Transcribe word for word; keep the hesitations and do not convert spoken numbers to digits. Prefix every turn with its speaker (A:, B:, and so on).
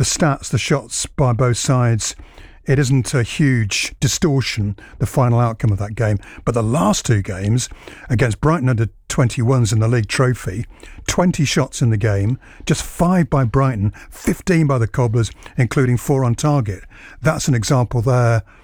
A: the stats, the shots by both sides, it isn't a huge distortion, the final outcome of that game. But the last two games against Brighton under twenty-ones in the league trophy, twenty shots in the game, just five by Brighton, fifteen by the Cobblers, including four on target. That's an example there